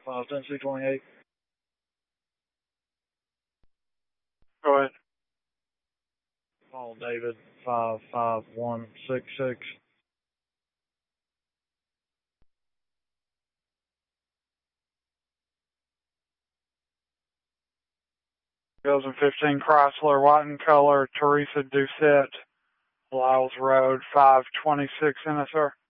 510-C28. Go ahead. Call David 55166. 2015 Chrysler, white in color, Teresa Doucette, Lyles Road, 526 NSR.